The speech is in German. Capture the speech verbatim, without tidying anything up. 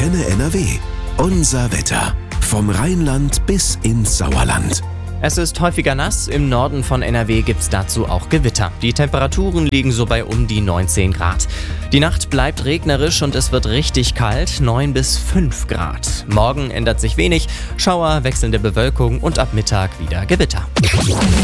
Antenne N R W. Unser Wetter. Vom Rheinland bis ins Sauerland. Es ist häufiger nass, im Norden von N R W gibt's dazu auch Gewitter. Die Temperaturen liegen so bei um die neunzehn Grad. Die Nacht bleibt regnerisch und es wird richtig kalt, neun bis fünf Grad. Morgen ändert sich wenig, Schauer, wechselnde Bewölkung und ab Mittag wieder Gewitter.